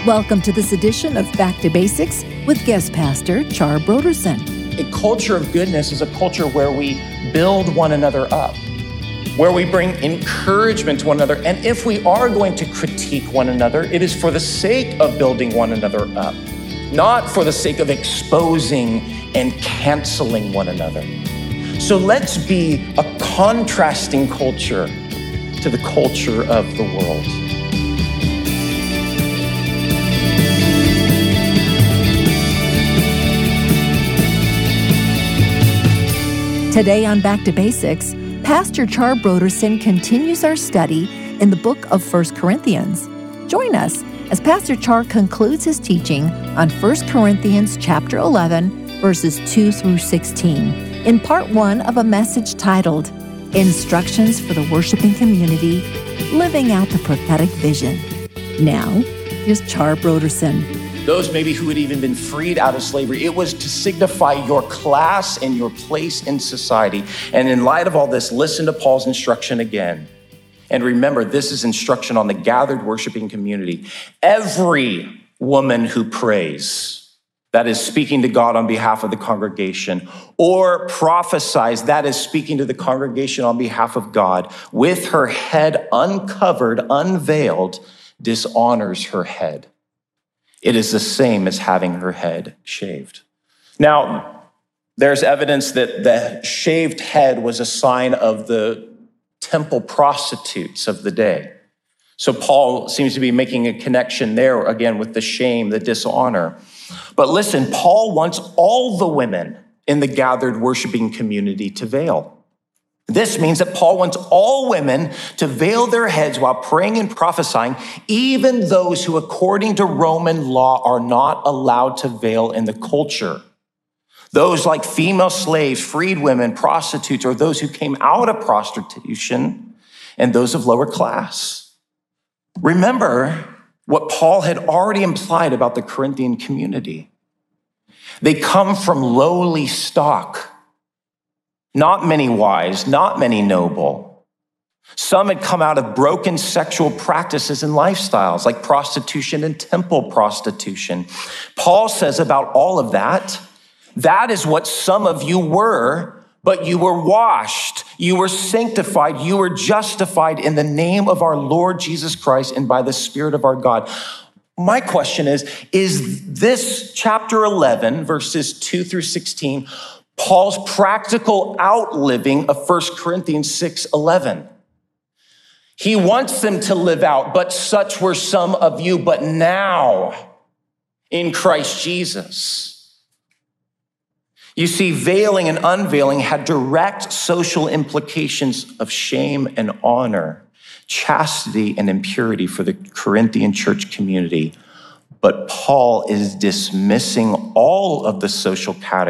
Welcome to this edition of Back to Basics with guest pastor Char Brodersen. A culture of goodness is a culture where we build one another up, where we bring encouragement to one another. And if we are going to critique one another, it is for the sake of building one another up, not for the sake of exposing and canceling one another. So let's be a contrasting culture to the culture of the world. Today on Back to Basics, Pastor Char Brodersen continues our study in the book of 1 Corinthians. Join us as Pastor Char concludes his teaching on 1 Corinthians chapter 11, verses 2 through 16, in part 1 of a message titled, Instructions for the Worshiping Community, Living Out the Prophetic Vision. Now, here's Char Brodersen. Those maybe who had even been freed out of slavery, it was to signify your class and your place in society. And in light of all this, listen to Paul's instruction again. And remember, this is instruction on the gathered worshiping community. Every woman who prays, that is speaking to God on behalf of the congregation, or prophesies, that is speaking to the congregation on behalf of God, with her head uncovered, unveiled, dishonors her head. It is the same as having her head shaved. Now, there's evidence that the shaved head was a sign of the temple prostitutes of the day. So Paul seems to be making a connection there, again, with the shame, the dishonor. But listen, Paul wants all the women in the gathered worshiping community to veil. This means that Paul wants all women to veil their heads while praying and prophesying, even those who, according to Roman law, are not allowed to veil in the culture. Those like female slaves, freed women, prostitutes, or those who came out of prostitution, and those of lower class. Remember what Paul had already implied about the Corinthian community. They come from lowly stock. Not many wise, not many noble. Some had come out of broken sexual practices and lifestyles like prostitution and temple prostitution. Paul says about all of that, that is what some of you were, but you were washed, you were sanctified, you were justified in the name of our Lord Jesus Christ and by the Spirit of our God. My question is this chapter 11, verses 2 through 16, Paul's practical outliving of 1 Corinthians 6:11. He wants them to live out, but such were some of you, but now in Christ Jesus. You see, veiling and unveiling had direct social implications of shame and honor, chastity and impurity for the Corinthian church community. But Paul is dismissing all of the social categories